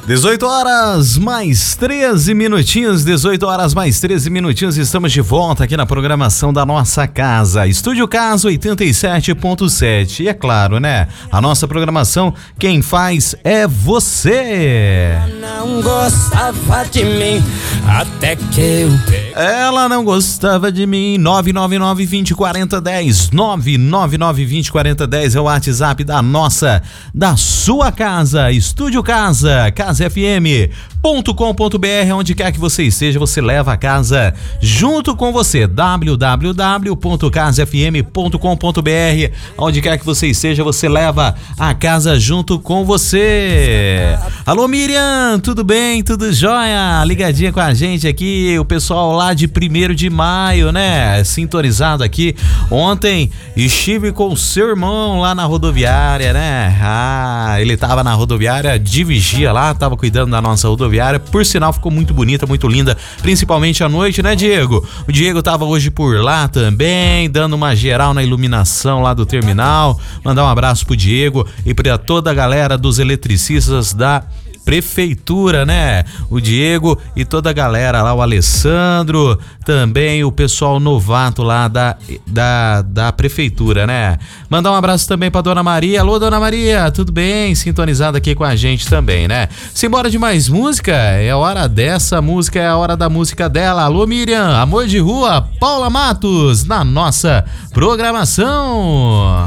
18 horas mais 13 minutinhos, 18 horas mais 13 minutinhos, estamos de volta aqui na programação da nossa casa, Estúdio Casa 87.7. E é claro, né? A nossa programação, quem faz é você. Não gostava de mim, até que eu... Ela não gostava de mim, 999-2040-10, 999-2040-10 é o WhatsApp da sua casa, Estúdio Casa, casafm.com.br, onde quer que você esteja, você leva a casa junto com você, www.casafm.com.br, onde quer que você esteja, você leva a casa junto com você. Alô Miriam, tudo bem? Tudo jóia? Ligadinha com a gente aqui, o pessoal lá de 1º de maio, né? Sintonizado aqui. Ontem estive com o seu irmão lá na rodoviária, né? Ele tava na rodoviária de vigia lá, tava cuidando da nossa rodoviária. Por sinal, ficou muito bonita, muito linda, principalmente à noite, né, Diego? O Diego tava hoje por lá também, dando uma geral na iluminação lá do terminal. Mandar um abraço pro Diego e pra toda a galera dos eletricistas da prefeitura, né? O Diego e toda a galera lá, o Alessandro, também o pessoal novato lá da prefeitura, né? Mandar um abraço também pra Dona Maria. Alô, Dona Maria, tudo bem? Sintonizada aqui com a gente também, né? Simbora de mais música? É hora dessa música, é a hora da música dela. Alô, Miriam, Amor de Rua, Paula Matos, na nossa programação.